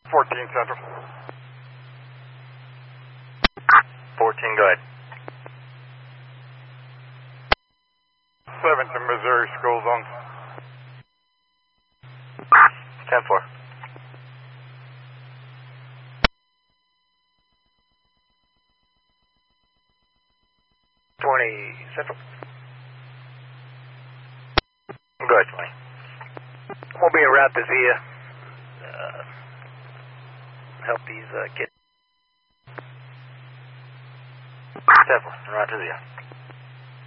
14 Central. 14, go ahead. 7th and Missouri school zone. 10-4. Central. Go ahead, 20. We'll be en route to Zia. Help these kids. 10-4, en route to Zia.